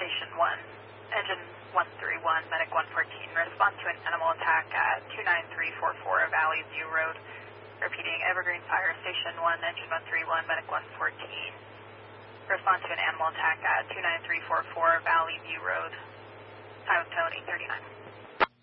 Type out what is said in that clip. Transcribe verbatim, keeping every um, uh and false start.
Station one. Engine one three one, Medic one fourteen. Respond to an animal attack at two nine three four four Valley View Road. Repeating, Evergreen Fire Station one, Engine one three one, Medic one fourteen. Respond to an animal attack at two nine three four four Valley View Road. Time of tone eight thirty-nine.